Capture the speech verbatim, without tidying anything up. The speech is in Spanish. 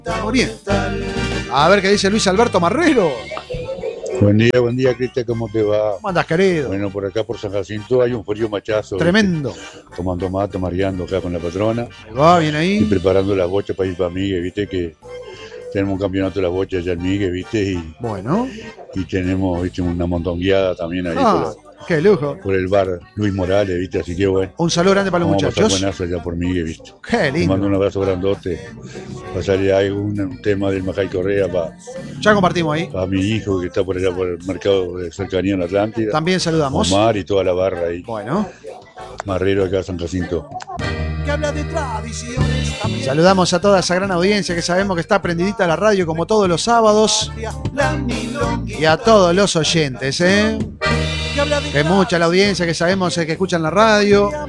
Muy bien. A ver qué dice Luis Alberto Marrero. Buen día, buen día, Cristian, ¿cómo te va? ¿Cómo andas, querido? Bueno, por acá por San Jacinto hay un frío machazo. Tremendo. ¿Viste? Tomando mate, mareando acá con la patrona. Ahí va, bien ahí. Y preparando las bochas para ir para Miguel, viste que tenemos un campeonato de las bochas allá en Miguel, viste, y, bueno. y tenemos, viste, una montongueada también ahí Ah, por, la, qué lujo. por el bar Luis Morales, viste, así que bueno. Un saludo grande para los Vamos muchachos. A pasar buenazo allá por Miguel, viste. Qué Te lindo. mando un abrazo grandote. Pasarle algún un tema del Majay Correa para Ya compartimos ahí. Para mi hijo que está por allá por el mercado de cercanía en Atlántida. También saludamos. Omar y toda la barra ahí. Bueno. Marrero acá San Jacinto. Que habla de tradiciones también. Saludamos a toda esa gran audiencia que sabemos que está prendidita a la radio como todos los sábados. Y a todos los oyentes, ¿eh? Que mucha la audiencia que sabemos que escuchan la radio.